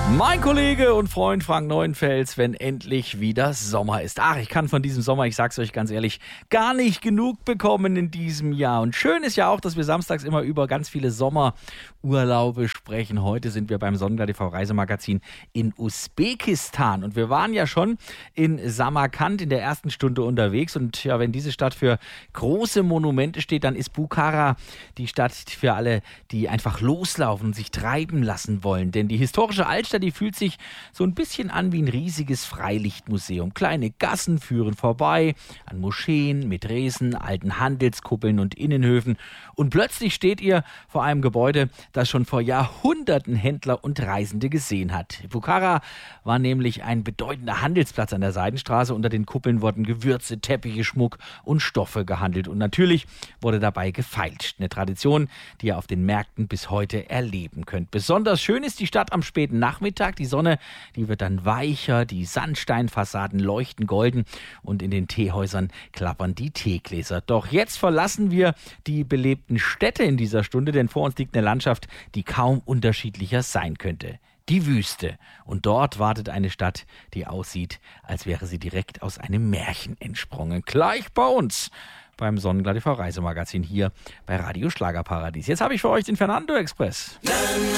Mein Kollege und Freund Frank Neuenfels, wenn endlich wieder Sommer ist. Ach, ich kann von diesem Sommer, ich sag's euch ganz ehrlich, gar nicht genug bekommen in diesem Jahr. Und schön ist ja auch, dass wir samstags immer über ganz viele Sommerurlaube sprechen. Heute sind wir beim Sonnenklar TV Reisemagazin in Usbekistan. Und wir waren ja schon in Samarkand in der ersten Stunde unterwegs. Und ja, wenn diese Stadt für große Monumente steht, dann ist Bukhara die Stadt für alle, die einfach loslaufen und sich treiben lassen wollen. Denn die historische Altstadt, die fühlt sich so ein bisschen an wie ein riesiges Freilichtmuseum. Kleine Gassen führen vorbei an Moscheen, Medresen, alten Handelskuppeln und Innenhöfen. Und plötzlich steht ihr vor einem Gebäude, das schon vor Jahrhunderten Händler und Reisende gesehen hat. Bukhara war nämlich ein bedeutender Handelsplatz an der Seidenstraße. Unter den Kuppeln wurden Gewürze, Teppiche, Schmuck und Stoffe gehandelt. Und natürlich wurde dabei gefeilscht. Eine Tradition, die ihr auf den Märkten bis heute erleben könnt. Besonders schön ist die Stadt am späten Nachmittag. Die Sonne, die wird dann weicher, die Sandsteinfassaden leuchten golden und in den Teehäusern klappern die Teegläser. Doch jetzt verlassen wir die belebten Städte in dieser Stunde, denn vor uns liegt eine Landschaft, die kaum unterschiedlicher sein könnte. Die Wüste. Und dort wartet eine Stadt, die aussieht, als wäre sie direkt aus einem Märchen entsprungen. Gleich bei uns beim Sonnenklar TV Reisemagazin hier bei Radio Schlagerparadies. Jetzt habe ich für euch den Fernando Express.